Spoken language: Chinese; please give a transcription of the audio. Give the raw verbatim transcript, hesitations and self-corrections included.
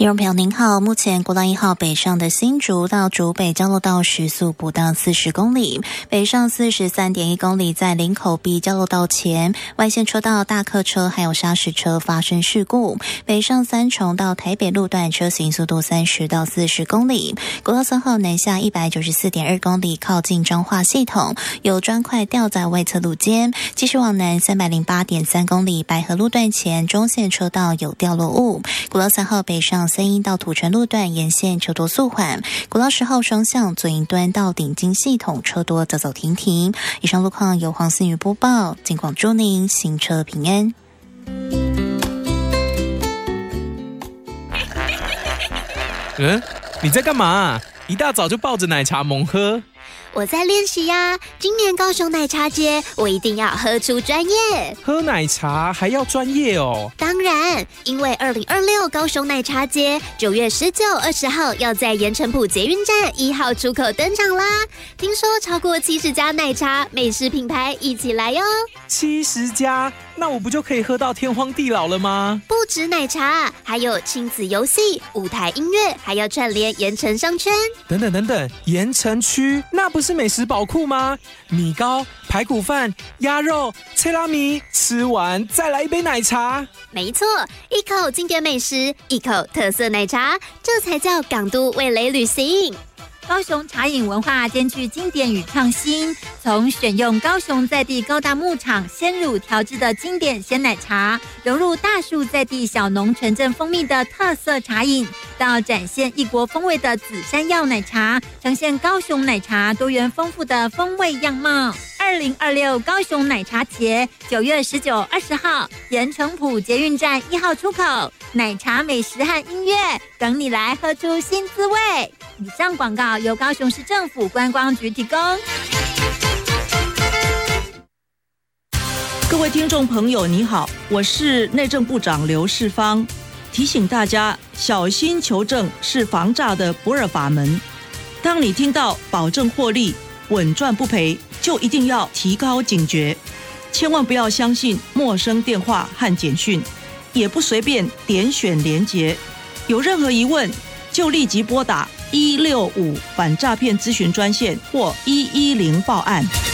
听众朋友您好，目前国道一号北上的新竹到竹北交流道时速不到四十公里，北上四十三点一公里，在林口 B 交流道前外线车道大客车还有砂石车发生事故，北上三重到台北路段车行速度三十到四十公里，国道三号南下一百九十四点二公里，靠近彰化系统有砖块掉在外侧路肩，继续往南三百零八点三公里，白河路段前中线车道有掉落物，国道三号北上三鶯到土城路段沿线车多速缓，国道十号双向左营端到顶金系统车多走走停停。以上路况由黄思雨播报，尽管祝您行车平安。 嗯，你在干嘛？一大早就抱着奶茶猛喝。 我在练习呀、啊，今年高雄奶茶节，我一定要喝出专业。 喝奶茶还要专业哦？ 当然，因为二零二六高雄奶茶节九月十九、二十号要在盐埕埔捷运站一号出口登场啦。听说超过七十家奶茶美食品牌一起来哟。 七十家，那我不就可以喝到天荒地老了吗？ 不止奶茶，还有亲子游戏、舞台音乐，还要串联盐埕商圈。 等等等等，盐埕区那不是美食宝库吗？米糕、排骨饭、鸭肉、切拉米，吃完再来一杯奶茶。 没错，一口经典美食，一口特色奶茶，这才叫港都味蕾旅行。 高雄茶饮文化兼具经典与创新，从选用高雄在地高大牧场鲜乳调制的经典鲜奶茶，融入大树在地小农纯正蜂蜜的特色茶饮，到展现异国风味的紫山药奶茶，呈现高雄奶茶多元丰富的风味样貌。二零二六高雄奶茶节九月十九、二十号，盐埕埔捷运站一号出口，奶茶美食和音乐等你来喝出新滋味。以上广告由高雄市政府观光局提供。 各位听众朋友你好，我是内政部长刘世芳，提醒大家小心求证是防诈的不二法门。当你听到保证获利、稳赚不赔，就一定要提高警觉，千万不要相信陌生电话和简讯，也不随便点选连结。有任何疑问就立即拨打一六五反诈骗咨询专线或一一零报案。